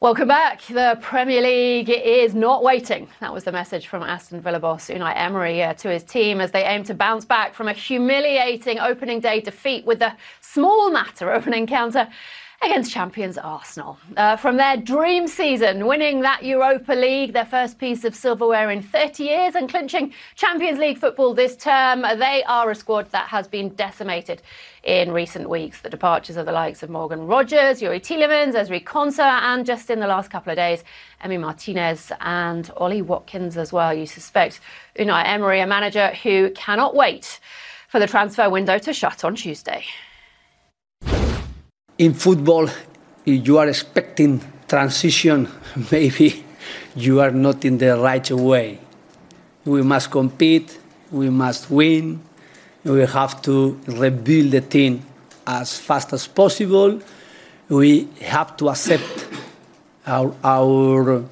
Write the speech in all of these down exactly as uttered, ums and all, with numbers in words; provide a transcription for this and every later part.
Welcome back. The Premier League is not waiting. That was the message from Aston Villa boss Unai Emery uh, to his team as they aim to bounce back from a humiliating opening day defeat with the small matter of an encounter against champions Arsenal. Uh, from their dream season, winning that Europa League, their first piece of silverware in thirty years, and clinching Champions League football this term, they are a squad that has been decimated in recent weeks. The departures of the likes of Morgan Rogers, Youri Tielemans, Ezri Konsa, and just in the last couple of days, Emi Martinez and Ollie Watkins as well. You suspect Unai Emery, a manager who cannot wait for the transfer window to shut on Tuesday. In football, if you are expecting transition, maybe you are not in the right way. We must compete, we must win, we have to rebuild the team as fast as possible. We have to accept our, our,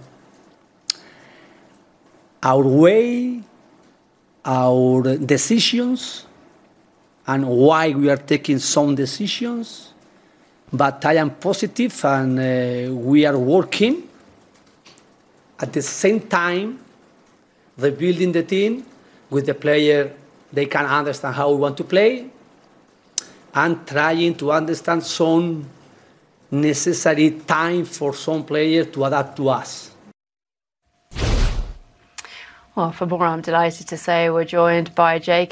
our way, our decisions, and why we are taking some decisions. But I am positive, and uh, we are working at the same time, rebuilding the team with the player. They can understand how we want to play, and trying to understand some necessary time for some players to adapt to us. Well, for more, I'm delighted to say we're joined by Jake